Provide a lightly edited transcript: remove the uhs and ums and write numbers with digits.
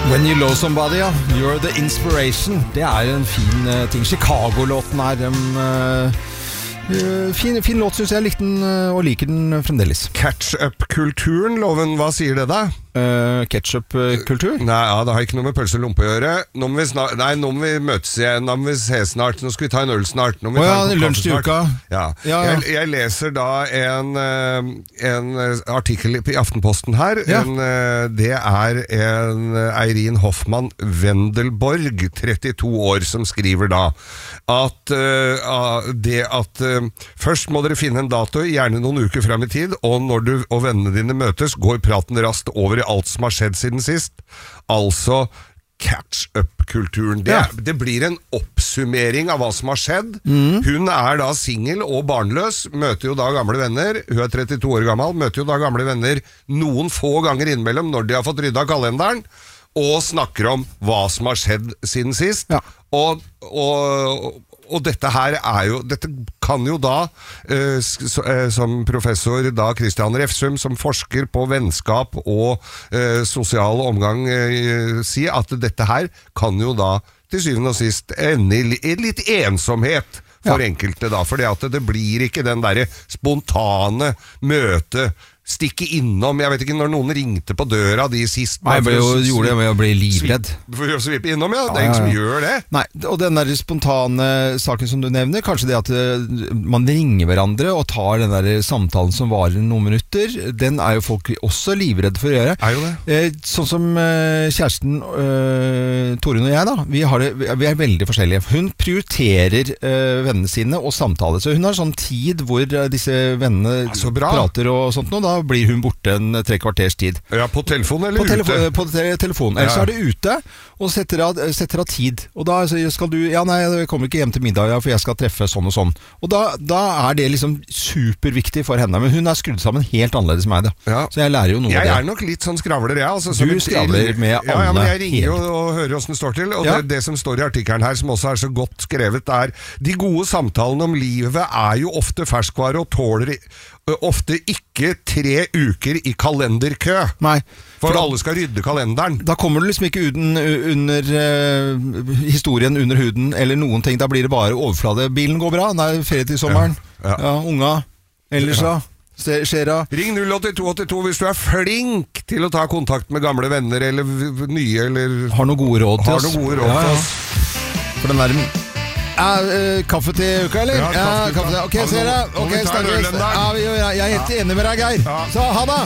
When you love somebody, ja. You're the inspiration. Det en fin ting. Chicago-låten fin låt, synes jeg. Likte den og liker den fremdeles. Catch-up-kulturen, Loven, hva sier det da? Ketchup-kultur? Nei, ja, det har ikke noe med pølse og lompe å gjøre. Nå må vi møtes igjen, nå må vi se snart, nå skal vi ta en øl snart. Lunsj til uka. Ja. Jeg leser da en artikkel i Aftenposten her. Ja. Det en Eirin Hoffmann Wendelborg, 32 år, som skriver da at først må dere finne en dato, gjerne noen uker frem i tid, og når du og vennene dine møtes, går praten raskt over i alt som har skjedd siden sist. Altså catch-up-kulturen. Det blir en oppsummering av hva som har skjedd. Hun da single og barnløs, møter jo da gamle venner. Hun 32 år gammel, møter jo da gamle venner noen få ganger innimellom når de har fått rydda kalenderen, og snakker om hva som har skjedd siden sist. Ja. Og dette her dette kan jo da, som professor da Christian Refsum, som forsker på vennskap og sosial omgang, si at dette her kan jo da til syvende og sist ende i litt ensomhet for enkelte da, fordi at det blir ikke den der spontane møte, stikke innom. Jeg vet ikke når noen ringte på døra de sist. Nei, jeg gjorde det med å bli livredd. For å svippe innom, ja. Det ingen som gjør det. Nei, og den der spontane saken som du nevner, kanskje det at man ringer hverandre og tar den der samtalen som varer noen minutter, den jo folk også livredde for å gjøre. Jo det. Sånn som kjæresten Torunn og jeg da, vi veldig forskjellige. Hun prioriterer vennene sine og samtaler, så hun har sånn tid hvor disse vennene prater og sånt nå, da blir hun borte en 3 kvarters tid. Ja, på telefon eller ute? På telefon. Ellers det ute, og setter av tid. Og da skal du, jeg kommer ikke hjem til middag, for jeg skal treffe sånn og sånn. Og da det liksom superviktig for henne. Men hun skrudd sammen helt annerledes med meg, da. Ja. Så jeg lærer jo noe av det. Jeg nok litt sånn skravler, jeg. Altså, du skravler med alle. Ja, men jeg ringer jo og hører hvordan det står til. Og det som står i artikkelen her, som også så godt skrevet, de gode samtalene om livet jo ofte ferskvare og tåler ofte ikke 3 uker i kalenderkø. Nei. For alle skal rydde kalenderen. Da kommer du liksom ikke under historien under huden eller noen ting. Da blir det bare overflade. Bilen går bra, ferie til sommeren. Ja, unga. Ellers da. Ring 08282 hvis du flink til å ta kontakt med gamle venner eller nye, eller har noen gode råd til oss. For den verden. Kaffe til uka, eller? Ja, kaffe. Ok, ser jeg. Ok, snakkes. Jeg helt enig med deg, Geir. Så ha det!